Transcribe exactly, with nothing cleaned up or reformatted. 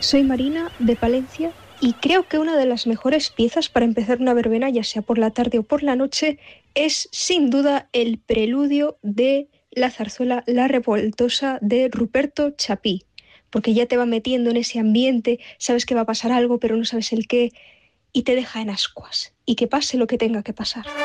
Soy Marina, de Palencia, y creo que una de las mejores piezas para empezar una verbena, ya sea por la tarde o por la noche, es sin duda el preludio de la zarzuela La Revoltosa de Ruperto Chapí, porque ya te va metiendo en ese ambiente, sabes que va a pasar algo, pero no sabes el qué, y te deja en ascuas, y que pase lo que tenga que pasar.